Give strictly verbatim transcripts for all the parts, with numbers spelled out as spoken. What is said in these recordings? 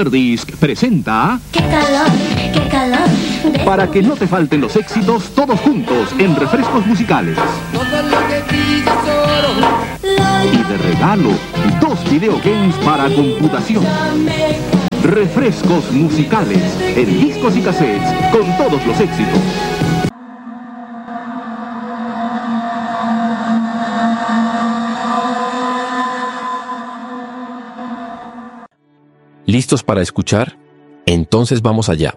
Interdisc presenta... ¡Qué calor! ¡Qué calor! De... Para que no te falten los éxitos, todos juntos en refrescos musicales. Todo lo que pides oro. Y de regalo, dos videogames para computación. Refrescos musicales, en discos y cassettes, con todos los éxitos. ¿Listos para escuchar? Entonces vamos allá.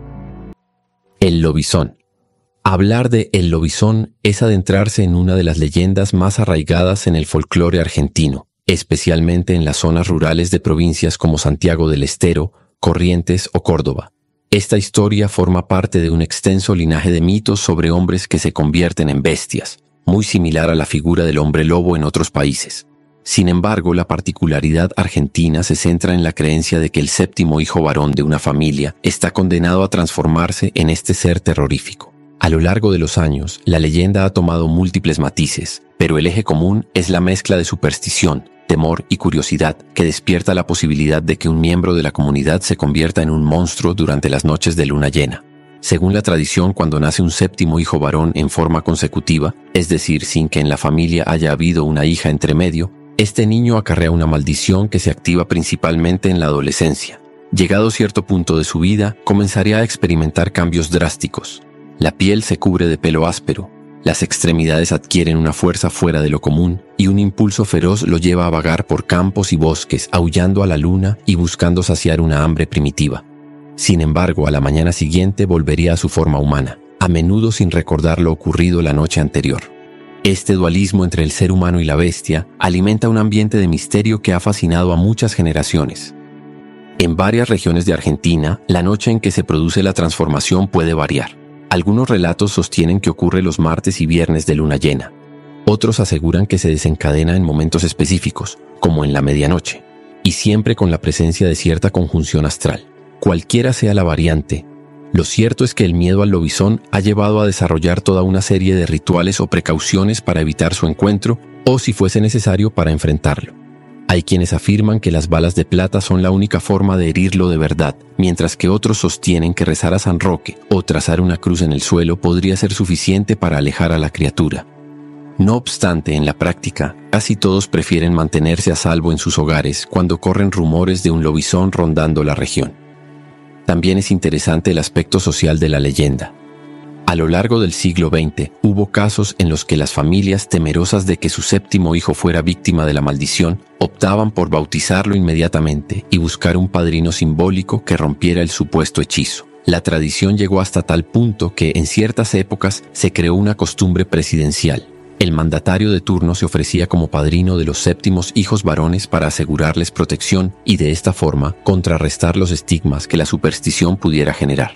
El lobizón. Hablar de el lobizón es adentrarse en una de las leyendas más arraigadas en el folclore argentino, especialmente en las zonas rurales de provincias como Santiago del Estero, Corrientes o Córdoba. Esta historia forma parte de un extenso linaje de mitos sobre hombres que se convierten en bestias, muy similar a la figura del hombre lobo en otros países. Sin embargo, la particularidad argentina se centra en la creencia de que el séptimo hijo varón de una familia está condenado a transformarse en este ser terrorífico. A lo largo de los años, la leyenda ha tomado múltiples matices, pero el eje común es la mezcla de superstición, temor y curiosidad que despierta la posibilidad de que un miembro de la comunidad se convierta en un monstruo durante las noches de luna llena. Según la tradición, cuando nace un séptimo hijo varón en forma consecutiva, es decir, sin que en la familia haya habido una hija entre medio, este niño acarrea una maldición que se activa principalmente en la adolescencia. Llegado cierto punto de su vida, comenzaría a experimentar cambios drásticos. La piel se cubre de pelo áspero, las extremidades adquieren una fuerza fuera de lo común y un impulso feroz lo lleva a vagar por campos y bosques, aullando a la luna y buscando saciar una hambre primitiva. Sin embargo, a la mañana siguiente volvería a su forma humana, a menudo sin recordar lo ocurrido la noche anterior. Este dualismo entre el ser humano y la bestia alimenta un ambiente de misterio que ha fascinado a muchas generaciones. En varias regiones de Argentina, la noche en que se produce la transformación puede variar. Algunos relatos sostienen que ocurre los martes y viernes de luna llena. Otros aseguran que se desencadena en momentos específicos, como en la medianoche, y siempre con la presencia de cierta conjunción astral. Cualquiera sea la variante, lo cierto es que el miedo al lobizón ha llevado a desarrollar toda una serie de rituales o precauciones para evitar su encuentro o, si fuese necesario, para enfrentarlo. Hay quienes afirman que las balas de plata son la única forma de herirlo de verdad, mientras que otros sostienen que rezar a San Roque o trazar una cruz en el suelo podría ser suficiente para alejar a la criatura. No obstante, en la práctica, casi todos prefieren mantenerse a salvo en sus hogares cuando corren rumores de un lobizón rondando la región. También es interesante el aspecto social de la leyenda. A lo largo del siglo veinte, hubo casos en los que las familias, temerosas de que su séptimo hijo fuera víctima de la maldición, optaban por bautizarlo inmediatamente y buscar un padrino simbólico que rompiera el supuesto hechizo. La tradición llegó hasta tal punto que, en ciertas épocas, se creó una costumbre presidencial. El mandatario de turno se ofrecía como padrino de los séptimos hijos varones para asegurarles protección y de esta forma contrarrestar los estigmas que la superstición pudiera generar.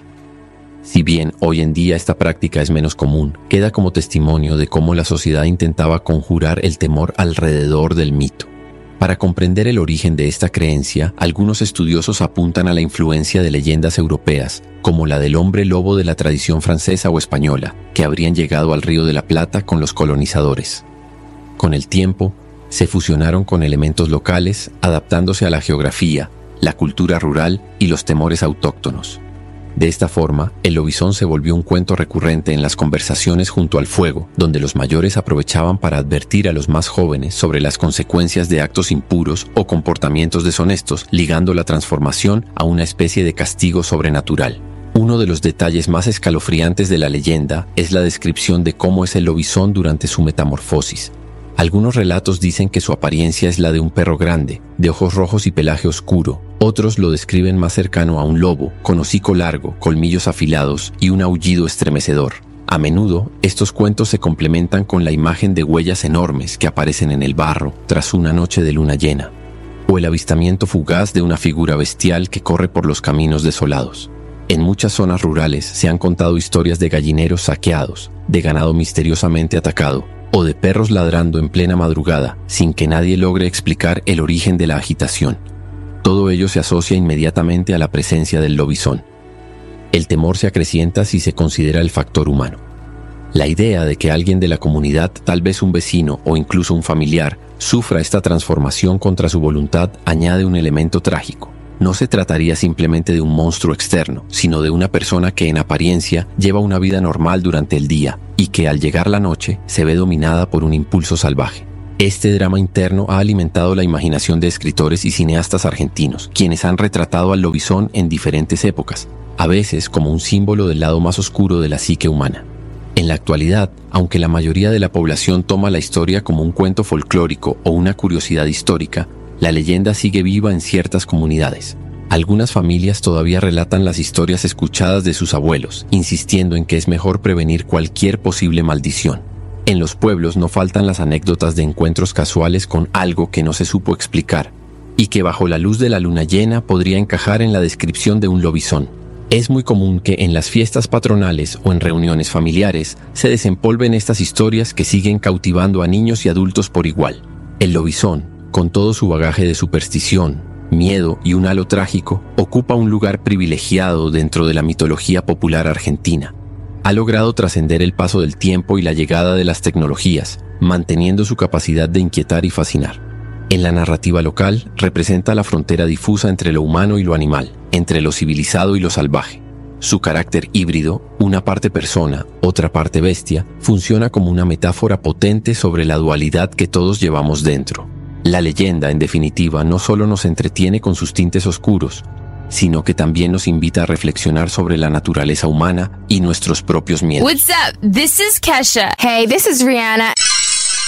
Si bien hoy en día esta práctica es menos común, queda como testimonio de cómo la sociedad intentaba conjurar el temor alrededor del mito. Para comprender el origen de esta creencia, algunos estudiosos apuntan a la influencia de leyendas europeas, como la del hombre lobo de la tradición francesa o española, que habrían llegado al Río de la Plata con los colonizadores. Con el tiempo, se fusionaron con elementos locales, adaptándose a la geografía, la cultura rural y los temores autóctonos. De esta forma, el lobizón se volvió un cuento recurrente en las conversaciones junto al fuego, donde los mayores aprovechaban para advertir a los más jóvenes sobre las consecuencias de actos impuros o comportamientos deshonestos, ligando la transformación a una especie de castigo sobrenatural. Uno de los detalles más escalofriantes de la leyenda es la descripción de cómo es el lobizón durante su metamorfosis. Algunos relatos dicen que su apariencia es la de un perro grande, de ojos rojos y pelaje oscuro. Otros lo describen más cercano a un lobo, con hocico largo, colmillos afilados y un aullido estremecedor. A menudo, estos cuentos se complementan con la imagen de huellas enormes que aparecen en el barro tras una noche de luna llena, o el avistamiento fugaz de una figura bestial que corre por los caminos desolados. En muchas zonas rurales se han contado historias de gallineros saqueados, de ganado misteriosamente atacado, o de perros ladrando en plena madrugada, sin que nadie logre explicar el origen de la agitación. Todo ello se asocia inmediatamente a la presencia del lobizón. El temor se acrecienta si se considera el factor humano. La idea de que alguien de la comunidad, tal vez un vecino o incluso un familiar, sufra esta transformación contra su voluntad añade un elemento trágico. no se trataría simplemente de un monstruo externo, sino de una persona que en apariencia lleva una vida normal durante el día y que al llegar la noche se ve dominada por un impulso salvaje. Este drama interno ha alimentado la imaginación de escritores y cineastas argentinos, quienes han retratado al lobizón en diferentes épocas, a veces como un símbolo del lado más oscuro de la psique humana. En la actualidad, aunque la mayoría de la población toma la historia como un cuento folclórico o una curiosidad histórica, la leyenda sigue viva en ciertas comunidades. Algunas familias todavía relatan las historias escuchadas de sus abuelos, insistiendo en que es mejor prevenir cualquier posible maldición. En los pueblos no faltan las anécdotas de encuentros casuales con algo que no se supo explicar, y que bajo la luz de la luna llena podría encajar en la descripción de un lobizón. Es muy común que en las fiestas patronales o en reuniones familiares se desempolven estas historias que siguen cautivando a niños y adultos por igual. El lobizón, con todo su bagaje de superstición, miedo y un halo trágico, ocupa un lugar privilegiado dentro de la mitología popular argentina. Ha logrado trascender el paso del tiempo y la llegada de las tecnologías, manteniendo su capacidad de inquietar y fascinar. En la narrativa local, representa la frontera difusa entre lo humano y lo animal, entre lo civilizado y lo salvaje. Su carácter híbrido, una parte persona, otra parte bestia, funciona como una metáfora potente sobre la dualidad que todos llevamos dentro. La leyenda, en definitiva, no solo nos entretiene con sus tintes oscuros, sino que también nos invita a reflexionar sobre la naturaleza humana y nuestros propios miedos. What's up? This is Kesha. Hey, this is Rihanna.